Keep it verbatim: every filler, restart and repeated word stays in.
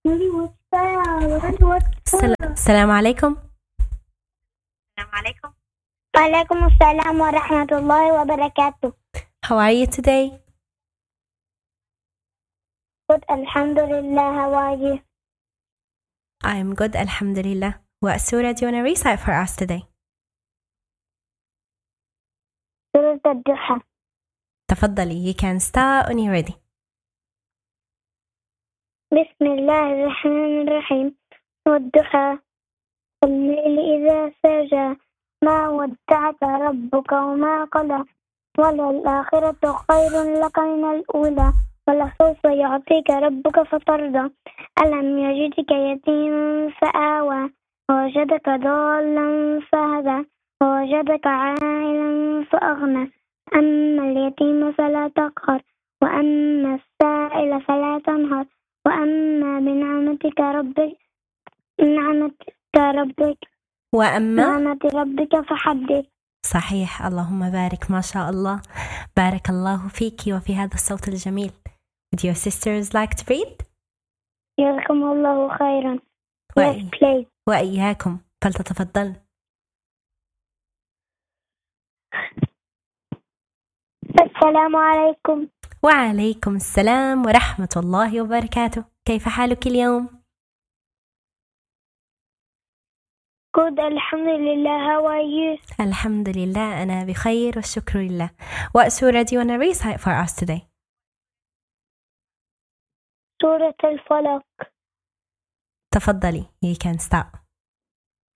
السل- السلام عليكم. وعليكم السلام ورحمة الله وبركاته. How are you today? Good, alhamdulillah. How are you? I'm good, alhamdulillah. What surah do you want to recite for us today? سورة الضحى. تفضلي, you can start when you're ready. بسم الله الرحمن الرحيم. والضحى والليل إذا سجى ما ودعك ربك وما قلى وللآخرة خير لك من الأولى ولسوف يعطيك ربك فترضى ألم يجدك يتيما فآوى ووجدك ضالا فهدى ووجدك عائلا فأغنى أما اليتيم فلا تقهر وأما السائل فلا تنهر وأما بنعمتك ربك نعمتك ربك وأما نعمة ربك فحدث. صحيح, اللهم بارك, ما شاء الله. بارك الله فيك وفي هذا الصوت الجميل. Would your sisters like to read? جزاكم الله خيرا. وإي... Yes, please. وإياكم, فلتتفضل. السلام عليكم. وعليكم السلام ورحمة الله وبركاته. كيف حالك اليوم؟ Good, الحمد لله. How are you? الحمد لله, أنا بخير والشكر لله. What surah do you want to recite for us today? سورة الفلق. تفضلي, you can start.